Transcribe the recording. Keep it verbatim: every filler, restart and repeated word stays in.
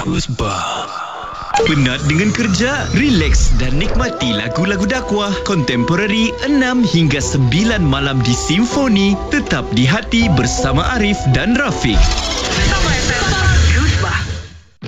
Goosebumps. Penat dengan kerja? Relax dan nikmati lagu-lagu dakwah kontemporari enam hingga sembilan malam di Simfoni. Tetap di hati bersama Arif dan Rafiq. Come on.